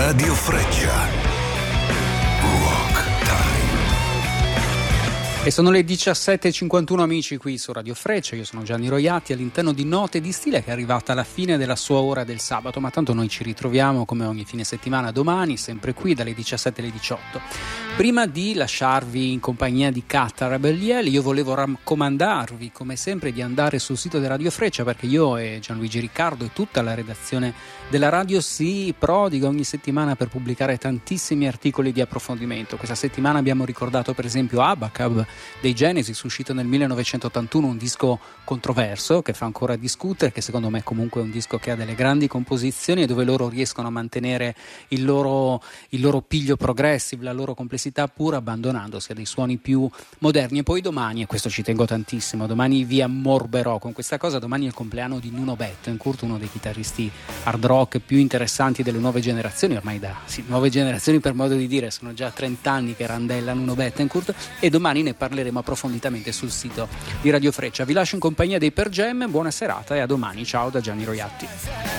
Radio Freccia. Rock Time. E sono le 17.51 amici qui su Radio Freccia, io sono Gianni Roiatti all'interno di Note di Stile che è arrivata alla fine della sua ora del sabato, ma tanto noi ci ritroviamo come ogni fine settimana domani, sempre qui dalle 17 alle 18. Prima di lasciarvi in compagnia di Katta Rebelliel, io volevo raccomandarvi come sempre di andare sul sito di Radio Freccia, perché io e Gianluigi Riccardo e tutta la redazione della radio si prodiga ogni settimana per pubblicare tantissimi articoli di approfondimento. Questa settimana abbiamo ricordato per esempio Abacab dei Genesis, uscito nel 1981, un disco controverso che fa ancora discutere, che secondo me comunque è un disco che ha delle grandi composizioni e dove loro riescono a mantenere il loro piglio progressive, la loro complessità, pur abbandonandosi a dei suoni più moderni. E poi domani, e questo ci tengo tantissimo, domani vi ammorberò con questa cosa, domani è il compleanno di Nuno Bettencourt, uno dei chitarristi hard rock più interessanti delle nuove generazioni, ormai nuove generazioni per modo di dire, sono già 30 anni che randella Nuno Bettencourt, e domani ne parleremo approfonditamente sul sito di Radio Freccia. Vi lascio in compagnia dei Per Jam, buona serata e a domani, ciao da Gianni Roiatti.